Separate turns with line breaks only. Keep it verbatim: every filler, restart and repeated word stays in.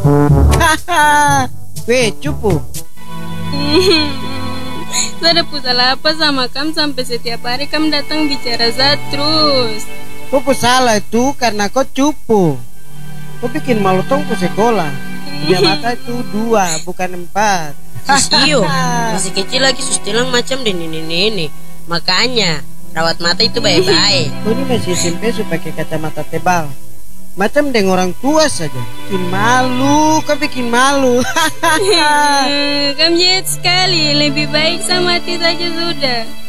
Hahaha. Weh, cupu.
Saya salah apa sama kamu sampai setiap hari kamu datang bicara saya terus.
Kau salah itu karena kau cupu. Kau bikin malu tong ke sekolah. Punya mata itu dua, bukan empat.
Sisio, masih kecil lagi sustilang macam di nini-nini. Makanya, rawat mata itu baik-baik.
Kau ini masih S M P sudah pakai kacamata tebal. Macam dengan orang tua saja. Bikin malu, kau bikin malu.
Kamu jahat sekali, lebih baik sama mati saja sudah.